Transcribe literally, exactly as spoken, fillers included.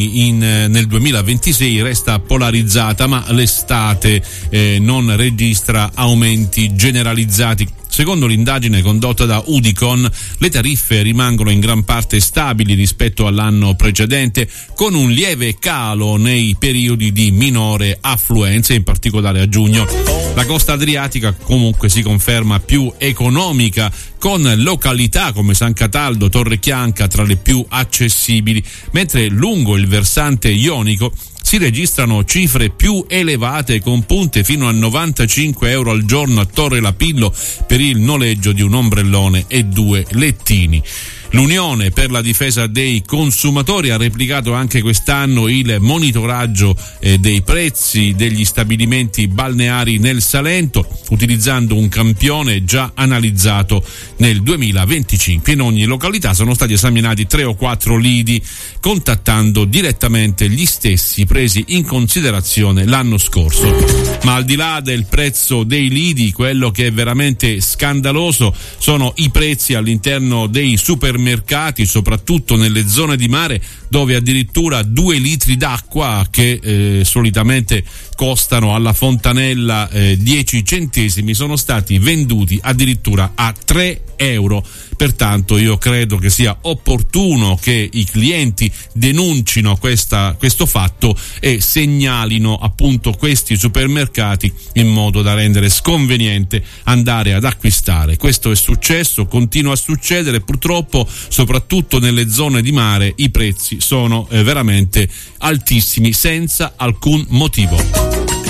In, nel duemilaventisei resta polarizzata, ma l'estate eh, non registra aumenti generalizzati. Secondo l'indagine condotta da Udicon, le tariffe rimangono in gran parte stabili rispetto all'anno precedente, con un lieve calo nei periodi di minore affluenza, in particolare a giugno. La costa adriatica comunque si conferma più economica, con località come San Cataldo, Torrechianca tra le più accessibili, mentre lungo il versante ionico si registrano cifre più elevate, con punte fino a novantacinque euro al giorno a Torre Lapillo per il noleggio di un ombrellone e due lettini. L'Unione per la difesa dei consumatori ha replicato anche quest'anno il monitoraggio eh, dei prezzi degli stabilimenti balneari nel Salento, utilizzando un campione già analizzato nel duemilaventicinque. In ogni località sono stati esaminati tre o quattro lidi, contattando direttamente gli stessi presi in considerazione l'anno scorso. Ma al di là del prezzo dei lidi, quello che è veramente scandaloso sono i prezzi all'interno dei supermercati, mercati, soprattutto nelle zone di mare, dove addirittura due litri d'acqua che eh, solitamente costano alla fontanella eh, dieci centesimi sono stati venduti addirittura a tre euro. Pertanto io credo che sia opportuno che i clienti denuncino questa, questo fatto e segnalino appunto questi supermercati, in modo da rendere sconveniente andare ad acquistare. Questo è successo, continua a succedere purtroppo, soprattutto nelle zone di mare i prezzi sono eh, veramente altissimi senza alcun motivo.